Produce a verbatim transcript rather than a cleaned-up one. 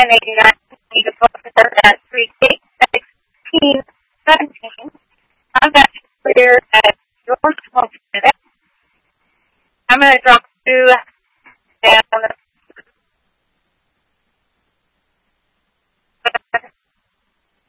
eighty-nine, need to focus on that three, eight, sixteen, seventeen. I'm back clear at